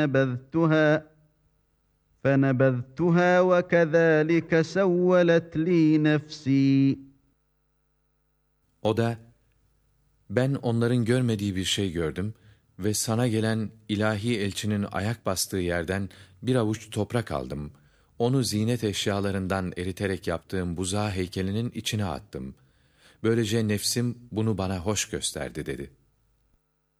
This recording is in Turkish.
نبذتها فنبذتها وكذلك سولت لي نفسي. O da, ben onların görmediği bir şey gördüm ve sana gelen ilahi elçinin ayak bastığı yerden bir avuç toprak aldım. Onu ziynet eşyalarından eriterek yaptığım buzağı heykelinin içine attım. Böylece nefsim bunu bana hoş gösterdi dedi.